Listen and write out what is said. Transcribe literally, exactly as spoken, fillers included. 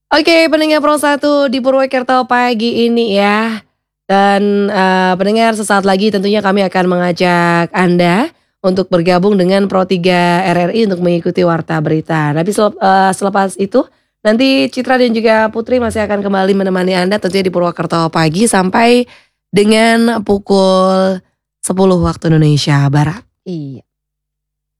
Oke, pendengar Pro satu di Purwokerto pagi ini ya. Dan, eee, pendengar sesaat lagi tentunya kami akan mengajak Anda untuk bergabung dengan Pro tiga R R I untuk mengikuti Warta Berita. Tapi selep eee, selepas itu nanti Citra dan juga Putri masih akan kembali menemani Anda tentunya di Purwokerto pagi sampai dengan pukul sepuluh waktu Indonesia Barat. Iya.